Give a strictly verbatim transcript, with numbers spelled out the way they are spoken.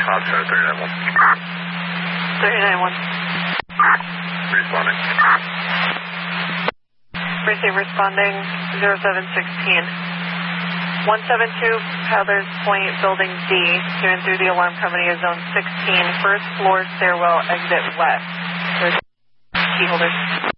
Foxtrot three nine one. three nine one. Responding. Receive responding zero seven sixteen. one seven two, Powders Point, Building D, to and through the alarm company is zone sixteen, first floor stairwell, exit west. There's key holders.